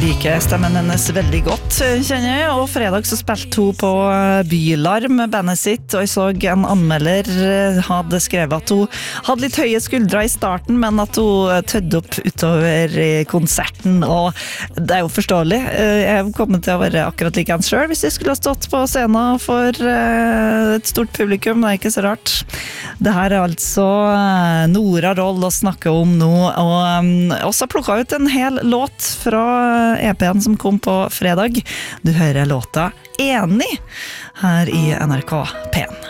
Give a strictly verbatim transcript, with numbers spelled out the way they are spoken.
liker stemmen hennes veldig godt, kjenner jeg, og fredag så spilte hun på Bylarm med bandet sitt, og jeg så en anmelder hadde skrevet at hun hadde litt høye skuldre i starten, men at hun tødde opp utover konserten, og det er jo forståelig. Jeg kommer til å være akkurat like en selv hvis jeg skulle ha stått på scenen for et stort publikum, det er ikke så rart. Det her er altså Nora Roll å snakke om nå, og også plukket ut en hel låt fra E P-en som kom på fredag. Du hører låta Enig her i N R K P en.